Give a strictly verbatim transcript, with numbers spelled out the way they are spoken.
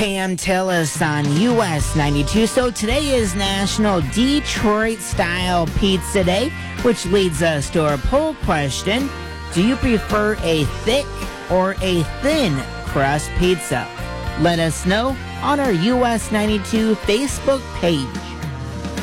Pam Tillis on U S ninety-two. So today is National Detroit Style Pizza Day, which leads us to our poll question. Do you prefer a thick or a thin crust pizza? Let us know on our U S ninety-two Facebook page.